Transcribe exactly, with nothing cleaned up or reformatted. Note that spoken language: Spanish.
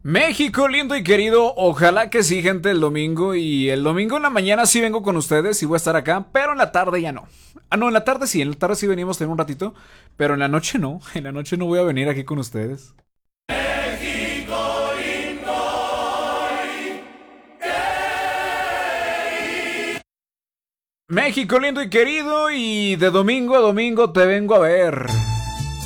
México lindo y querido, ojalá que sí, gente, el domingo. Y el domingo en la mañana sí vengo con ustedes y voy a estar acá, pero en la tarde ya no. Ah, no, en la tarde sí, en la tarde sí venimos tener un ratito, pero en la noche no, en la noche no voy a venir aquí con ustedes. México lindo y querido, y de domingo a domingo te vengo a ver.